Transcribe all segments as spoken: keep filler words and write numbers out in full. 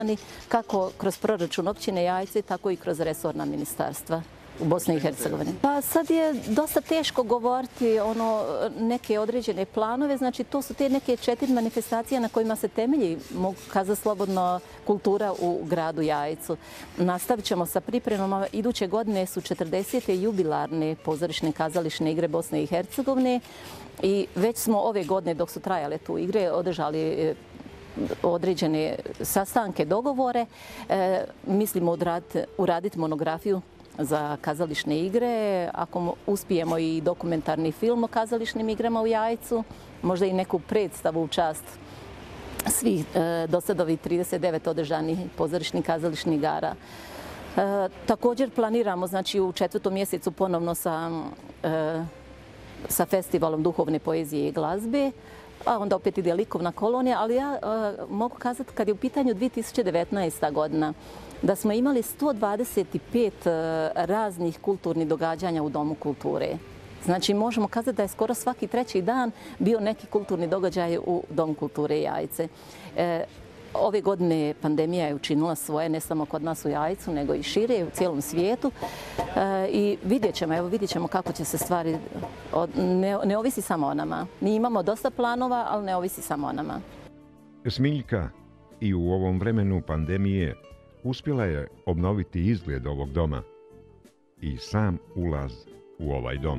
kako kroz proračun općine Jajce, tako i kroz resorna ministarstva u Bosni i Hercegovini. Pa sad je dosta teško govoriti ono neke određene planove, znači to su te neke četiri manifestacije na kojima se temelji, mogu kazati slobodno, kultura u gradu Jajcu. Nastavit ćemo sa pripremama. Iduće godine su četrdesete jubilarne pozorišne kazališne igre Bosne i Hercegovine i već smo ove godine, dok su trajale tu igre, održali određene sastanke, dogovore. E, mislimo uraditi, uraditi monografiju za kazališne igre, ako uspijemo i dokumentarni film o kazališnim igrama u Jajcu, možda i neku predstavu u čast svih e, do sad ovih trideset devet održanih pozorišnih kazališnih igara. E, također planiramo znači, u četvrtom mjesecu ponovno sa, e, sa festivalom duhovne poezije i glazbe, a onda opet ide likovna kolonija, ali ja e, mogu kazati kad je u pitanju dvije tisuće devetnaesta godina, da smo imali sto dvadeset pet raznih kulturnih događanja u Domu kulture. Znači, možemo kazati da je skoro svaki treći dan bio neki kulturni događaj u Domu kulture Jajce. E, ove godine pandemija je učinila svoje, ne samo kod nas u Jajcu, nego i šire u cijelom svijetu. E, I vidjet ćemo, evo vidjet ćemo kako će se stvari, ne, ne ovisi samo o nama. Mi imamo dosta planova, ali ne ovisi samo o nama. Smiljka i u ovom vremenu pandemije uspjela je obnoviti izgled ovog doma i sam ulaz u ovaj dom.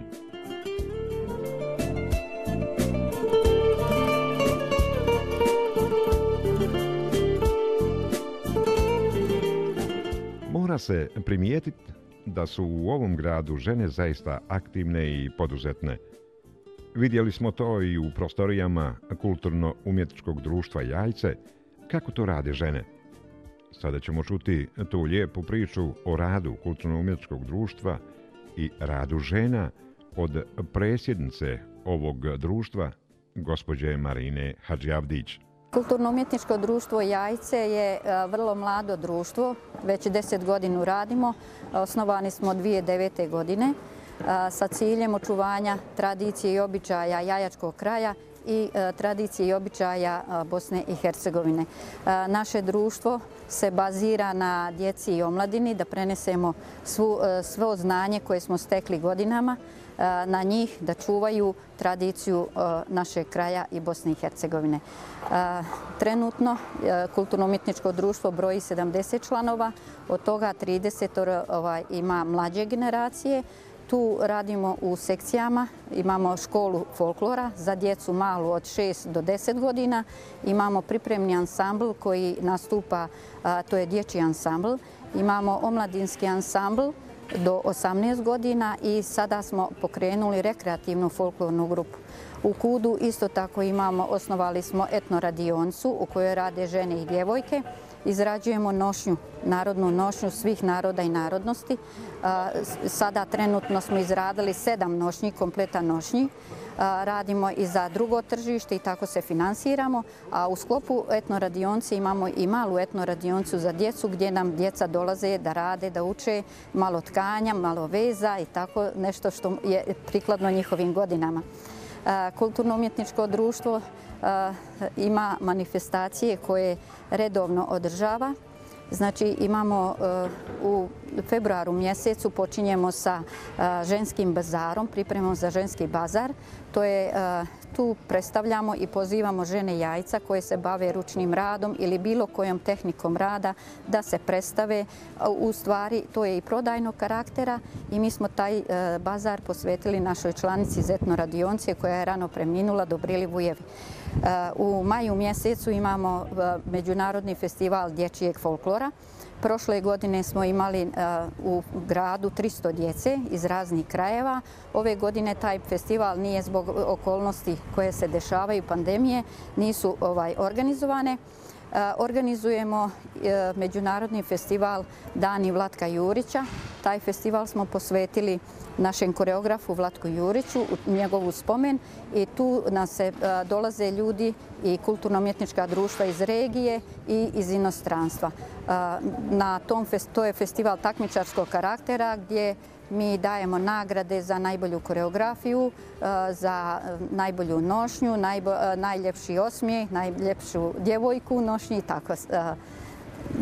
Mora se primijetiti da su u ovom gradu žene zaista aktivne i poduzetne. Vidjeli smo to i u prostorijama Kulturno-umjetničkog društva Jajce, kako to rade žene. Sada ćemo čuti tu lijepu priču o radu Kulturno-umjetničkog društva i radu žena od predsjednice ovog društva, gospođe Marine Hadžiavdić. Kulturno-umjetničko društvo Jajce je vrlo mlado društvo, već deset godina radimo. Osnovani smo dvije tisuće devete. godine sa ciljem očuvanja tradicije i običaja jajačkog kraja i tradicije i običaja Bosne i Hercegovine. Naše društvo se bazira na djeci i omladini, da prenesemo svu, svo znanje koje smo stekli godinama na njih, da čuvaju tradiciju našeg kraja i Bosne i Hercegovine. Trenutno Kulturno-umjetničko društvo broji sedamdeset članova, od toga trideset ima mlađe generacije. Tu radimo u sekcijama, imamo školu folklora za djecu malu od šest do deset godina, imamo pripremni ansambl koji nastupa, to je dječji ansambl, imamo omladinski ansambl do osamnaest godina i sada smo pokrenuli rekreativnu folklornu grupu. U Kudu isto tako imamo, osnovali smo etnoradionicu u kojoj rade žene i djevojke. Izrađujemo nošnju, narodnu nošnju svih naroda i narodnosti. Sada trenutno smo izradili sedam nošnji, kompletan nošnji. Radimo i za drugo tržište i tako se finansiramo. A u sklopu etnoradionice imamo i malu etnoradionicu za djecu gdje nam djeca dolaze da rade, da uče malo tkanja, malo veza i tako nešto što je prikladno njihovim godinama. Kulturno-umjetničko društvo ima manifestacije koje redovno održava. Znači imamo u februaru mjesecu počinjemo sa ženskim bazarom, pripremom za ženski bazar. To je, tu predstavljamo i pozivamo žene Jajca koje se bave ručnim radom ili bilo kojom tehnikom rada da se predstave. U stvari to je i prodajnog karaktera i mi smo taj bazar posvetili našoj članici iz etnoradionice koja je rano preminula, Dobrili Vujevi. U maju mjesecu imamo Međunarodni festival dječjeg folklora. Prošle godine smo imali u gradu tristo djece iz raznih krajeva. Ove godine taj festival nije zbog okolnosti koje se dešavaju, pandemije, nisu ovaj, organizovane. Organizujemo Međunarodni festival Dani Vlatka Jurića. Taj festival smo posvetili našem koreografu Vlatku Juriću, u njegovu spomen i tu nas se dolaze ljudi i kulturno-umjetnička društva iz regije i iz inostranstva. Na tom, to je festival takmičarskog karaktera gdje mi dajemo nagrade za najbolju koreografiju, za najbolju nošnju, najljepši osmijeh, najljepšu djevojku u nošnji i tako.